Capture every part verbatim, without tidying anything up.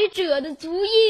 者的足音。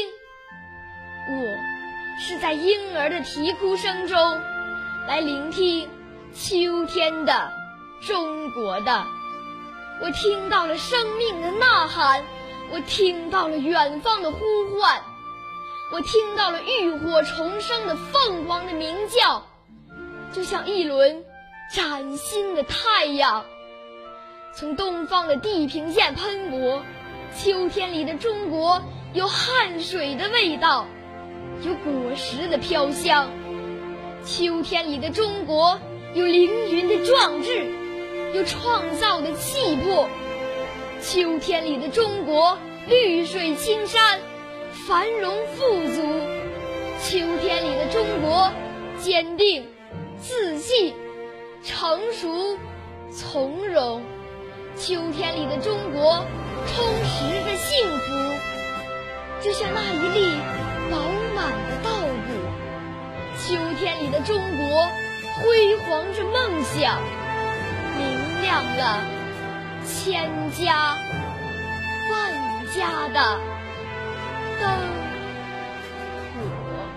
我是在婴儿的啼哭声中来聆听秋天的中国的。我听到了生命的呐喊，我听到了远方的呼唤，我听到了浴火重生的凤凰的鸣叫，就像一轮崭新的太阳从东方的地平线喷薄。秋天里的中国有汗水的味道，有果实的飘香。秋天里的中国有凌云的壮志，有创造的气魄。秋天里的中国绿水青山，繁荣富足。秋天里的中国坚定、自信、成熟、从容。秋天里的中国充实着幸福，就像那一粒饱满的稻谷。秋天里的中国辉煌着梦想，明亮了千家万家的灯火。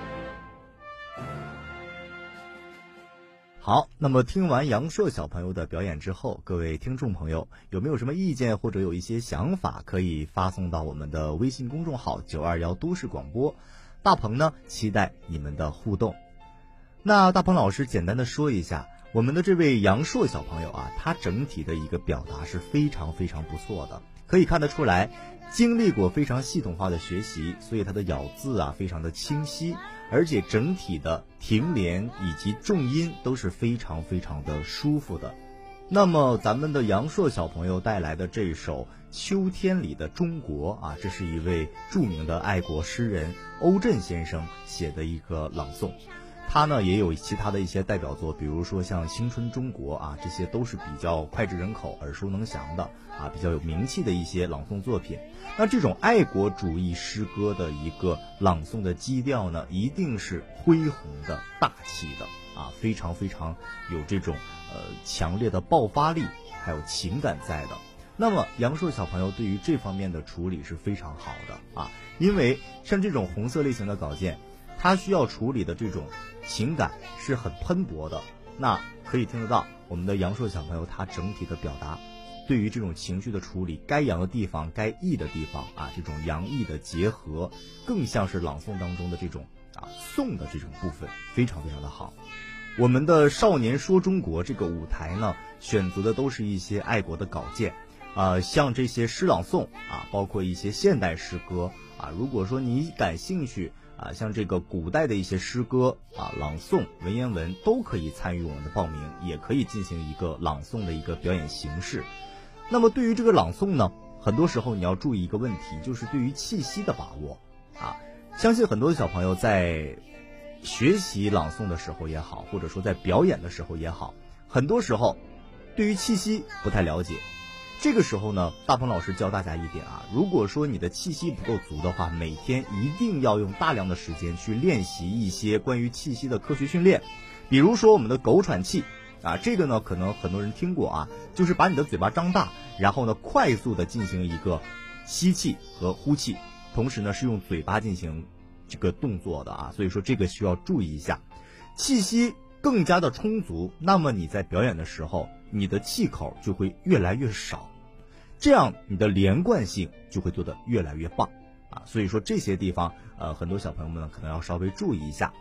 好，那么听完杨硕小朋友的表演之后，各位听众朋友有没有什么意见或者有一些想法，可以发送到我们的微信公众号九二一都市广播。大鹏呢期待你们的互动。那大鹏老师简单的说一下，我们的这位杨硕小朋友啊，他整体的一个表达是非常非常不错的，可以看得出来经历过非常系统化的学习，所以他的咬字啊非常的清晰，而且整体的停连以及重音都是非常非常的舒服的。那么咱们的杨硕小朋友带来的这首秋天里的中国啊，这是一位著名的爱国诗人欧震先生写的一个朗诵。他呢也有其他的一些代表作，比如说像青春中国啊，这些都是比较脍炙人口、耳熟能详的啊，比较有名气的一些朗诵作品。那这种爱国主义诗歌的一个朗诵的基调呢，一定是恢宏的、大气的啊，非常非常有这种呃强烈的爆发力，还有情感在的。那么杨硕小朋友对于这方面的处理是非常好的啊，因为像这种红色类型的稿件，它需要处理的这种情感是很喷薄的。那可以听得到我们的杨硕小朋友他整体的表达，对于这种情绪的处理，该扬的地方该抑的地方啊，这种扬抑的结合，更像是朗诵当中的这种啊颂的这种部分，非常非常的好。我们的少年说中国这个舞台呢，选择的都是一些爱国的稿件啊，像这些诗朗诵啊，包括一些现代诗歌啊，如果说你感兴趣啊，像这个古代的一些诗歌啊、朗诵、文言文都可以参与我们的报名，也可以进行一个朗诵的一个表演形式。那么对于这个朗诵呢，很多时候你要注意一个问题，就是对于气息的把握啊。相信很多的小朋友在学习朗诵的时候也好，或者说在表演的时候也好，很多时候对于气息不太了解。这个时候呢，大鹏老师教大家一点啊，如果说你的气息不够足的话，每天一定要用大量的时间去练习一些关于气息的科学训练。比如说我们的狗喘气啊，这个呢可能很多人听过啊，就是把你的嘴巴张大，然后呢快速的进行一个吸气和呼气，同时呢是用嘴巴进行这个动作的啊，所以说这个需要注意一下。气息更加的充足，那么你在表演的时候，你的气口就会越来越少，这样你的连贯性就会做得越来越棒啊。所以说这些地方呃，很多小朋友们呢可能要稍微注意一下。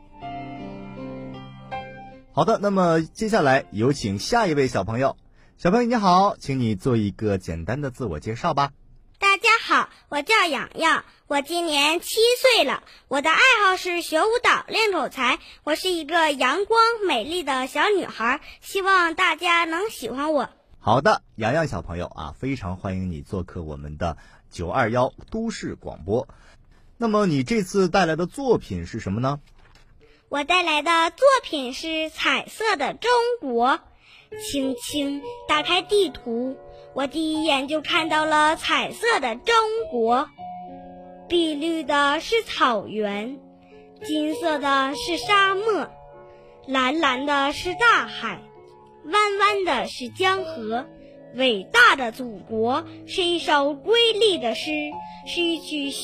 好的，那么接下来有请下一位小朋友。小朋友你好，请你做一个简单的自我介绍吧。 大家好，我叫洋洋，我今年七岁了，我的爱好是学舞蹈、练口才，我是一个阳光美丽的小女孩，希望大家能喜欢我。 好的，洋洋小朋友啊，非常欢迎你做客我们的九二一都市广播。那么你这次带来的作品是什么呢？ 我带来的作品是彩色的中国。轻轻打开地图，我第一眼就看到了彩色的中国。碧绿的是草原，金色的是沙漠，蓝蓝的是大海，弯弯的是江河。伟大的祖国是一首瑰丽的诗，是一曲